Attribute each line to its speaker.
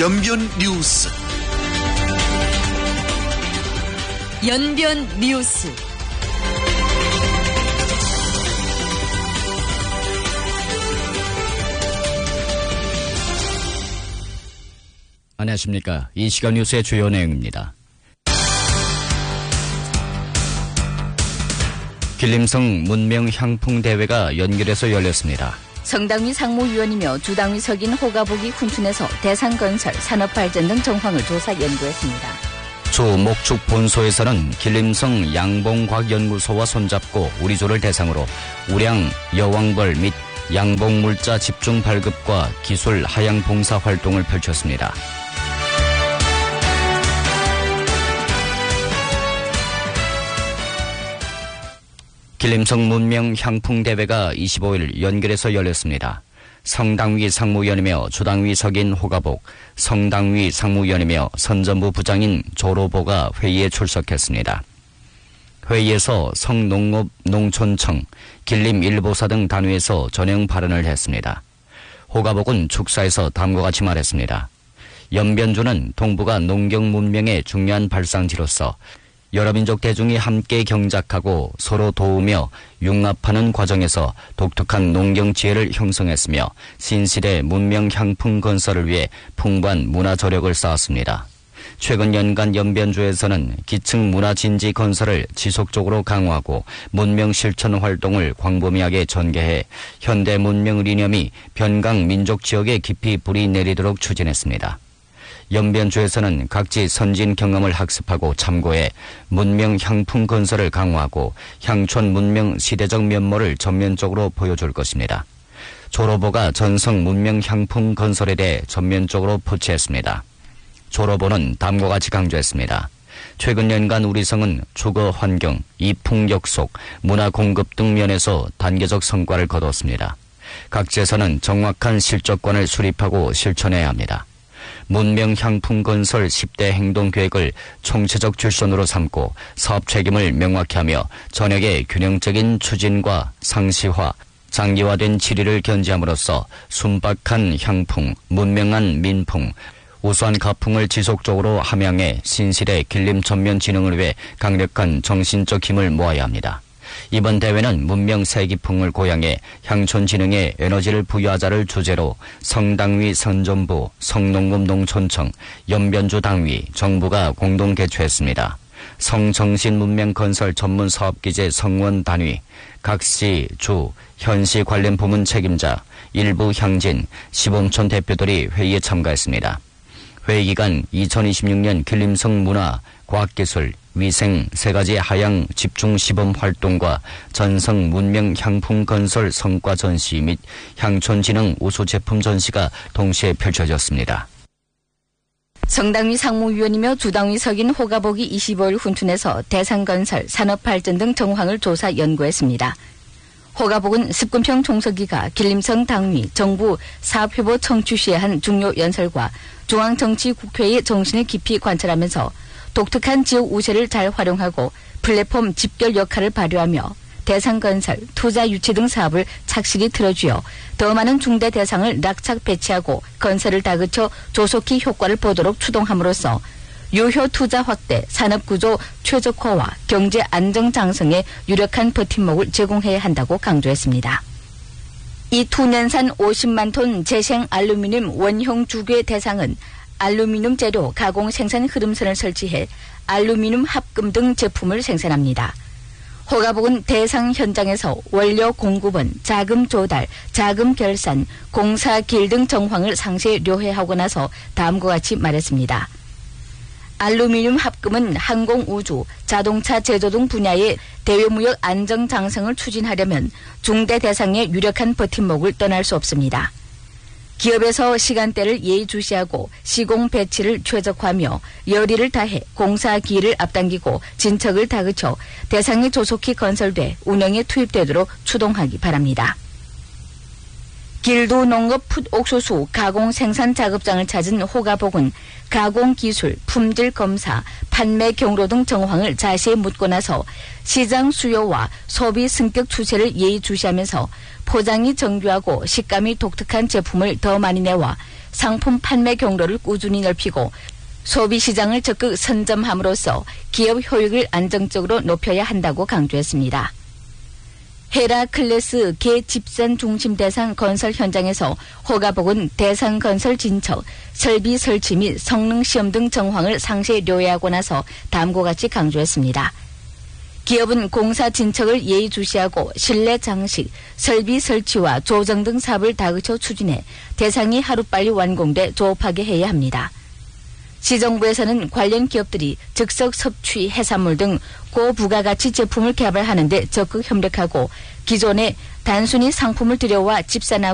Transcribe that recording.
Speaker 1: 연변 뉴스.
Speaker 2: 연변 뉴스.
Speaker 3: 안녕하십니까. 이 시간 뉴스의 주요 내용입니다. 길림성 문명향풍대회가 연결해서 열렸습니다.
Speaker 2: 성당위 상무위원이며 주당위 석인 호가복이 훈춘에서 대상건설, 산업발전 등 정황을 조사 연구했습니다.
Speaker 3: 주 목축 본소에서는 길림성 양봉과학연구소와 손잡고 우리조를 대상으로 우량 여왕벌 및 양봉물자 집중 발급과 기술 하향 봉사 활동을 펼쳤습니다. 길림성 문명향풍대회가 25일 연결해서 열렸습니다. 성당위 상무위원이며 주당위 석인 호가복, 성당위 상무위원이며 선전부 부장인 조로보가 회의에 출석했습니다. 회의에서 성농업농촌청, 길림일보사 등 단위에서 전형 발언을 했습니다. 호가복은 축사에서 다음과 같이 말했습니다. 연변주는 동북아 농경 문명의 중요한 발상지로서 여러 민족 대중이 함께 경작하고 서로 도우며 융합하는 과정에서 독특한 농경 지혜를 형성했으며 신시대 문명 향풍 건설을 위해 풍부한 문화 저력을 쌓았습니다. 최근 연간 연변주에서는 기층 문화 진지 건설을 지속적으로 강화하고 문명 실천 활동을 광범위하게 전개해 현대 문명 이념이 변강 민족 지역에 깊이 뿌리 내리도록 추진했습니다. 연변주에서는 각지 선진 경험을 학습하고 참고해 문명 향풍 건설을 강화하고 향촌 문명 시대적 면모를 전면적으로 보여줄 것입니다. 조로보가 전성 문명 향풍 건설에 대해 전면적으로 포치했습니다. 조로보는 다음과 같이 강조했습니다. 최근 연간 우리 성은 주거 환경, 이풍역속, 문화 공급 등 면에서 단계적 성과를 거뒀습니다. 각지에서는 정확한 실적관을 수립하고 실천해야 합니다. 문명 향풍 건설 10대 행동계획을 총체적 출선으로 삼고 사업 책임을 명확히 하며 전역의 균형적인 추진과 상시화, 장기화된 질의를 견지함으로써 순박한 향풍, 문명한 민풍, 우수한 가풍을 지속적으로 함양해 신실의 길림 전면 진흥을 위해 강력한 정신적 힘을 모아야 합니다. 이번 대회는 문명 세기풍을 고양해 향촌 진흥에 에너지를 부여하자를 주제로 성당위 선전부, 성농업농촌청, 연변주 당위, 정부가 공동 개최했습니다. 성정신 문명 건설 전문 사업기재 성원 단위, 각시, 주, 현시 관련 부문 책임자, 일부 향진, 시범촌 대표들이 회의에 참가했습니다. 회의 기간 2026년 길림성 문화, 과학기술, 위생 세 가지 하향 집중 시범 활동과 전성 문명 향풍 건설 성과 전시 및 향촌 진흥 우수 제품 전시가 동시에 펼쳐졌습니다.
Speaker 2: 성당위 상무위원이며 주당위 석인 호가복이 25일 훈춘에서 대상건설, 산업발전 등 정황을 조사 연구했습니다. 호가복은 습군평 총서기가 길림성 당위, 정부 사업회보 청취시에 한 중요 연설과 중앙정치국회의 정신을 깊이 관찰하면서 독특한 지역 우세를 잘 활용하고 플랫폼 집결 역할을 발휘하며 대상건설, 투자 유치 등 사업을 착실히 틀어쥐어 더 많은 중대 대상을 낙착 배치하고 건설을 다그쳐 조속히 효과를 보도록 추동함으로써 유효 투자 확대, 산업구조 최적화와 경제 안정 장성에 유력한 버팀목을 제공해야 한다고 강조했습니다. 이 투년산 50만 톤 재생 알루미늄 원형 주괴 대상은 알루미늄 재료 가공 생산 흐름선을 설치해 알루미늄 합금 등 제품을 생산합니다. 호가복은 대상 현장에서 원료 공급원, 자금 조달, 자금 결산, 공사 길 등 정황을 상세 료해하고 나서 다음과 같이 말했습니다. 알루미늄 합금은 항공우주, 자동차 제조 등 분야의 대외무역 안정 장성을 추진하려면 중대 대상의 유력한 버팀목을 떠날 수 없습니다. 기업에서 시간대를 예의주시하고 시공 배치를 최적화하며 열의를 다해 공사 기일을 앞당기고 진척을 다그쳐 대상이 조속히 건설돼 운영에 투입되도록 추동하기 바랍니다. 길도 농업 풋 옥수수 가공 생산 작업장을 찾은 호가복은 가공기술, 품질 검사, 판매 경로 등 정황을 자세히 묻고 나서 시장 수요와 소비 승격 추세를 예의주시하면서 포장이 정교하고 식감이 독특한 제품을 더 많이 내와 상품 판매 경로를 꾸준히 넓히고 소비시장을 적극 선점함으로써 기업 효익을 안정적으로 높여야 한다고 강조했습니다. 헤라클레스 개집산 중심 대상 건설 현장에서 호가복은 대상 건설 진척, 설비 설치 및 성능 시험 등 정황을 상세히 료해하고 나서 다음과 같이 강조했습니다. 기업은 공사 진척을 예의주시하고 실내 장식, 설비 설치와 조정 등 사업을 다그쳐 추진해 대상이 하루빨리 완공돼 조업하게 해야 합니다. 시정부에서는 관련 기업들이 즉석 섭취 해산물 등 고부가가치 제품을 개발하는 데 적극 협력하고 기존에 단순히 상품을 들여와 집산하고